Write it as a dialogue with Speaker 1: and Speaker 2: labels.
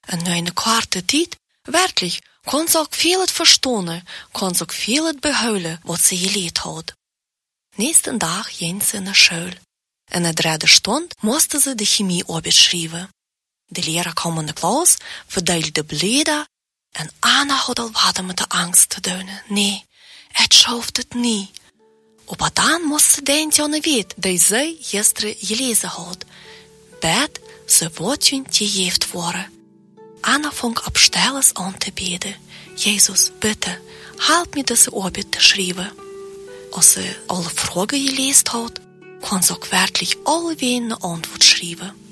Speaker 1: En nu een korte tijd, werkelijk, kon ze ook veel het verstaan, kon ze ook veel het behuilen wat ze geleerd had. Nächsten dag ging ze naar school. En in de derde stond moesten ze de chemie opschrijven. De leraar kwam in de klas, verdeelde de bleden, en Anna had al wat met de angst te doen. Nee, het schafft het niet. Maar dan moest ze denken aan het weet dat zij gisteren gelezen had. Bed, ze wordt je gegeven worden. Anna fing op stilles aan te beden. Jezus, bitte, help me deze opbid te schrijven. Als ze alle vragen gelezen had, kon ze ook werkelijk alle een antwoord schrijven.